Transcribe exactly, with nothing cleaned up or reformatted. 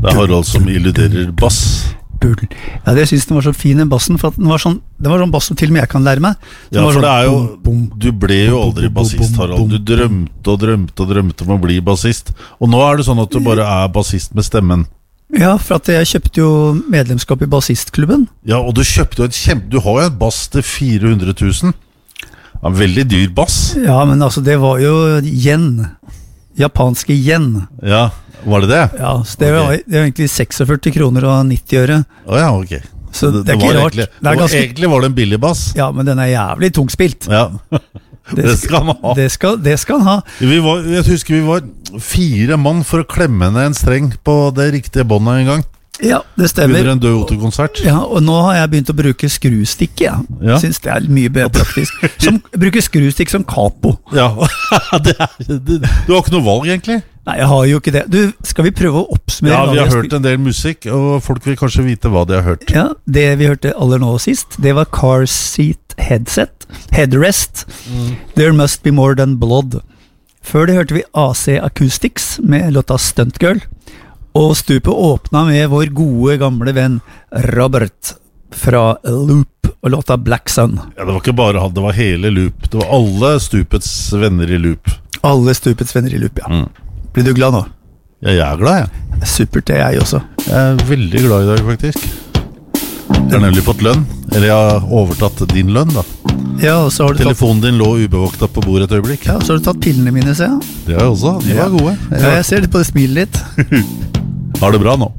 Det er Harald som illuderer bass. Bull. Ja, det synes den var så fin, den bassen, for at den var sånn, det var sånn bass som til og med jeg kan lære meg. Den Ja, for sånn, det er jo, boom, boom, du ble jo aldri bassist, Harald. Du drømte og drømte og drømte om å bli bassist. Og nå er det sånn at du bare er bassist med stemmen. Ja, for at jeg kjøpte jo medlemskap i bassistklubben. Ja, og du kjøpte jo et kjempe... Du har jo en bass til fire hundre tusen. En veldig dyr bass. Ja, men altså, det var jo yen. Japanske yen. Ja, var det det? Ja, så det, Ok. var, det var egentlig seksogførti kroner og nitti øre. Åja, ok. Så det, det er ikke var rart. egentlig, Det er det var, ganske, egentlig var det en billig bass. ja, men den er jævlig tungspilt. Ja, det skal han ha. Det skal, det skal han ha. Vi var, jeg husker vi var fire mann for å klemme ned en streng på det riktige båndet en gang. Ja, det stemmer. Under en Død Otto-konsert. Ja, og nå har jeg begynt å bruke skrustikk, ja. Ja. Synes det er mye bedre praktisk. Som, bruker skrustikk som capo. Ja, det er, det, du har ikke noe valg egentlig. Nei, jeg har jo ikke det. Du, skal vi prøve å oppsummere? Ja, hva vi har spilt? hørt en del musikk, og folk vil kanskje vite hva de har hørt. Ja, det vi hørte aller nå sist, det var Car Seat Headset, Headrest, mm. There Must Be More Than Blood. Før det hørte vi A C Acoustics med låta Stunt Girl, og stupet åpna med vår gode gamle venn Robert fra Loop og låta Black Sun. Ja, det var ikke bare han, det var hele Loop. Det var alle Stupets venner i Loop. Alle stupets venner i Loop, ja. Mm. Blir du glad nå? Ja, jeg er glad, jeg. Supert, det er jeg også. Jeg er veldig glad i dag, faktisk. Jeg har nemlig fått lønn. Eller jeg har overtatt din lønn, da. Ja, og så har du tatt, Telefonen din lå ubevokta på bordet et øyeblikk. ja, så har du tatt pillene mine, ser jeg. Det har jeg også. De var gode. Ja, jeg ser litt på det smilet ditt. Har det bra nå.